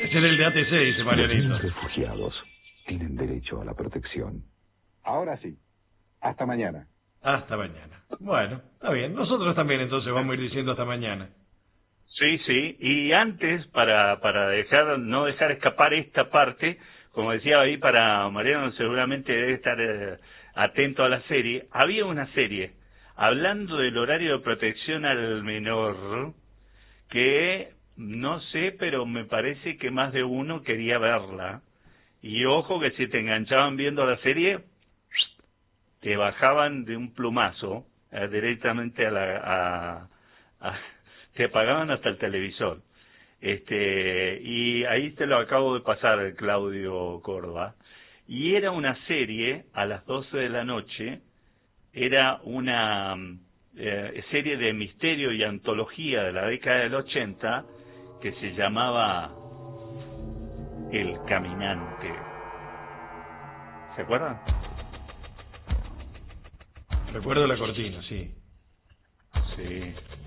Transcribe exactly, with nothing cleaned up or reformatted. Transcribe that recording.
Ese era el de A T C, dice Marianito. Los refugiados tienen derecho a la protección. Ahora sí. Hasta mañana. Hasta mañana. Bueno, está bien. Nosotros también entonces vamos a ir diciendo hasta mañana. Sí, sí. Y antes, para para dejar no dejar escapar esta parte, como decía ahí para Mariano, seguramente debe estar eh, atento a la serie. Había una serie, hablando del horario de protección al menor, que no sé, pero me parece que más de uno quería verla. Y ojo que si te enganchaban viendo la serie, te bajaban de un plumazo eh, directamente a la... A, a, te apagaban hasta el televisor. Este y ahí te lo acabo de pasar, Claudio Córdoba. Y era una serie a las doce de la noche, era una eh, serie de misterio y antología de la década del ochenta que se llamaba El Caminante. ¿Se acuerdan? Recuerdo la cortina, sí. Sí.